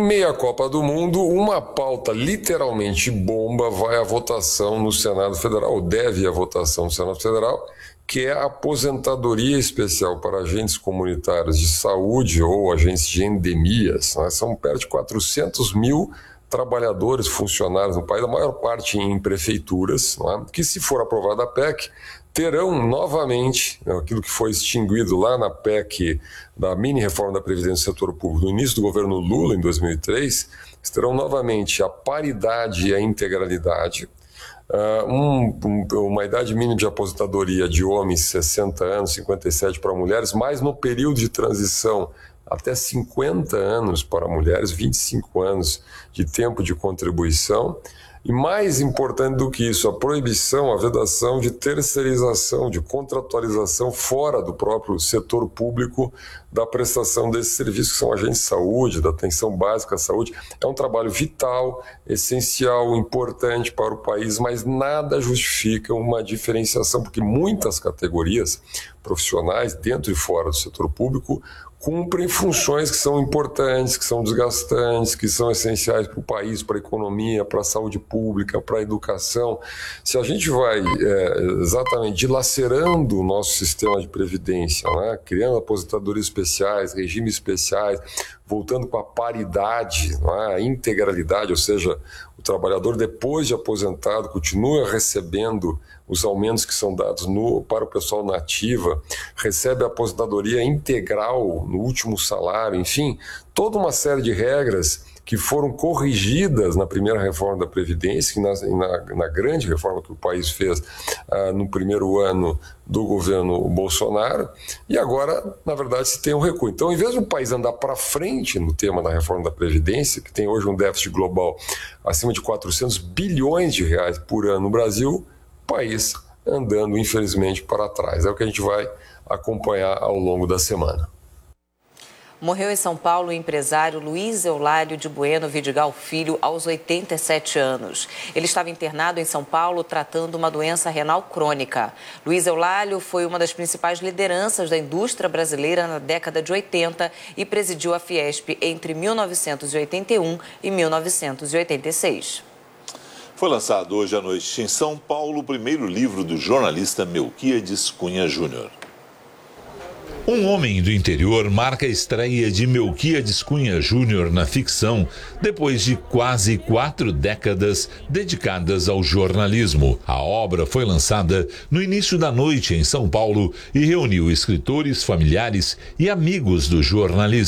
meio à Copa do Mundo, uma pauta literalmente bomba vai à votação no Senado Federal, ou deve ir à votação no Senado Federal, que é a aposentadoria especial para agentes comunitários de saúde ou agentes de endemias. Né? São perto de 400 mil trabalhadores, funcionários no país, a maior parte em prefeituras, né? Que, se for aprovada a PEC, terão novamente, né, aquilo que foi extinguido lá na PEC da mini-reforma da Previdência do Setor Público no início do governo Lula, em 2003, terão novamente a paridade e a integralidade, uma idade mínima de aposentadoria de homens 60 anos, 57 para mulheres, mas no período de transição até 50 anos para mulheres, 25 anos de tempo de contribuição. E mais importante do que isso, a proibição, a vedação de terceirização, de contratualização fora do próprio setor público da prestação desses serviços, que são agentes de saúde, da atenção básica à saúde. É um trabalho vital, essencial, importante para o país, mas nada justifica uma diferenciação, porque muitas categorias profissionais, dentro e fora do setor público, cumprem funções que são importantes, que são desgastantes, que são essenciais para o país, para a economia, para a saúde pública, para a educação. Se a gente vai exatamente dilacerando o nosso sistema de previdência, né, criando aposentadorias especiais, regimes especiais, voltando para a paridade, né, a integralidade, ou seja, o trabalhador, depois de aposentado, continua recebendo os aumentos que são dados para o pessoal na ativa, recebe a aposentadoria integral no último salário, enfim, toda uma série de regras que foram corrigidas na primeira reforma da Previdência e na grande reforma que o país fez no primeiro ano do governo Bolsonaro, e agora, na verdade, se tem um recuo. Então, em vez do país andar para frente no tema da reforma da Previdência, que tem hoje um déficit global acima de 400 bilhões de reais por ano no Brasil, o país andando, infelizmente, para trás. É o que a gente vai acompanhar ao longo da semana. Morreu em São Paulo o empresário Luiz Eulário de Bueno Vidigal Filho, aos 87 anos. Ele estava internado em São Paulo tratando uma doença renal crônica. Luiz Eulário foi uma das principais lideranças da indústria brasileira na década de 80 e presidiu a Fiesp entre 1981 e 1986. Foi lançado hoje à noite em São Paulo o primeiro livro do jornalista Melquíades Cunha Júnior. Um homem do interior marca a estreia de Melquíades Cunha Júnior na ficção, depois de quase 4 décadas dedicadas ao jornalismo. A obra foi lançada no início da noite em São Paulo e reuniu escritores, familiares e amigos do jornalista.